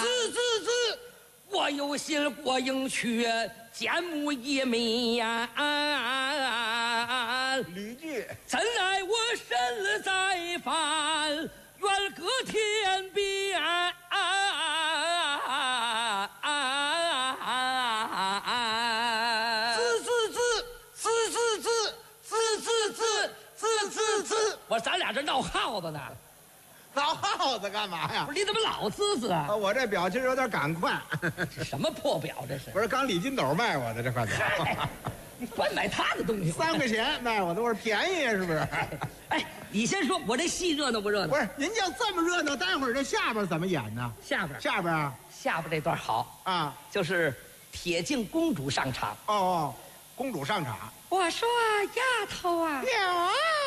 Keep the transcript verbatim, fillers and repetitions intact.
子子子，我有心过营去，见母一面呀。 吕剧， 怎奈我身在凡，远隔天边。子子子子子子子子子子子，我说咱俩这闹耗子呢。 闹耗子干嘛呀不？是你怎么老滋滋啊？ 啊，我这表情有点赶快。 这什么破表这是？ 不是刚李金斗卖我的这块表， 你管买他的东西？ 三块钱卖我的，我说便宜是不是？ 哎，你先说，我这戏热闹不热闹？ 不是，您要这么热闹，待会儿这下边怎么演呢？ 下边下边啊下边这段好， 啊就是铁镜公主上场。 哦哦，公主上场。 我说丫头啊， 有啊。